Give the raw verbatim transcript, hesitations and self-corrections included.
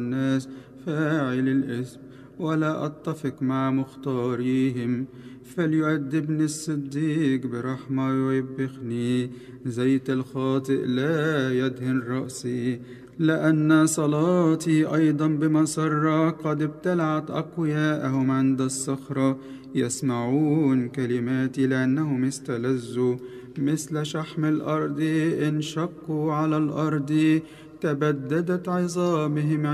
الناس فاعل الإثم، ولا أتفق مع مختاريهم. فليؤدبني الصديق برحمة ويوبخني، زيت الخاطئ لا يدهن رأسي. لأن صلاتي أيضا بمسرة قد ابتلعت أقوياءهم عند الصخرة، يسمعون كلماتي لأنهم استلذوا. مثل شحم الأرض انشقوا على الأرض، تبددت عظامهم